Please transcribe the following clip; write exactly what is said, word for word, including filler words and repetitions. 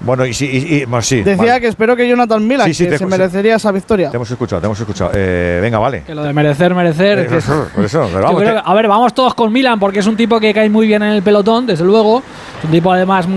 Bueno, y sí, y, y, bueno, sí. Decía vale. que espero que Jonathan Milan, Sí, sí, que te se escu- merecería esa victoria. Te hemos escuchado, te hemos escuchado. Eh, venga, vale. Que lo de merecer, merecer. Eh, que es- por eso, pero Yo vamos, creo que- que- a ver, vamos todos con Milan porque es un tipo que cae muy bien en el pelotón, desde luego. Es un tipo además muy